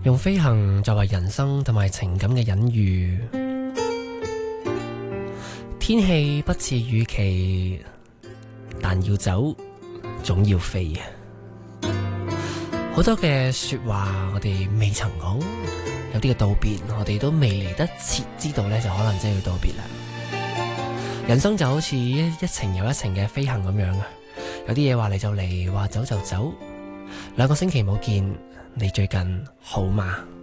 用飛行作為人生同埋情感嘅隱喻。天氣不似預期，但要走總要飛。好多嘅說話我哋未曾講，有啲嘅道別我哋都未嚟得切知道呢，就可能真係要道別啦。人生就好似一程又一程嘅飛行咁樣啊，有啲嘢話嚟就嚟，話走就走。2個星期冇見，你最近好嗎？